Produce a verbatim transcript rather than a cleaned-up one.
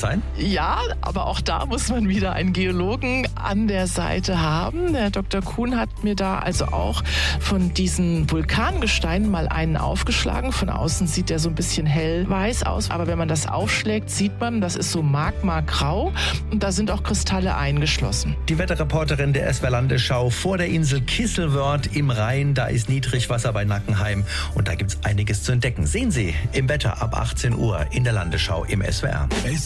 sein? Ja, aber auch da muss man wieder einen Geologen an der Seite haben. Der Doktor Kuhn hat mir da also auch von diesen Vulkangesteinen mal einen aufgeschlagen. Von außen sieht der so ein bisschen hellweiß aus, aber wenn man das aufschlägt, sieht man, das ist so Magma-grau und da sind auch Kristalle eingeschlossen. Die Wetterreporterin der S W R Landesschau vor der Insel Kisselwörth im Rhein. Da ist Niedrigwasser bei Nackenheim und da gibt es einiges zu entdecken. Sehen Sie im Wetter ab achtzehn Uhr in der Landesschau im S W R.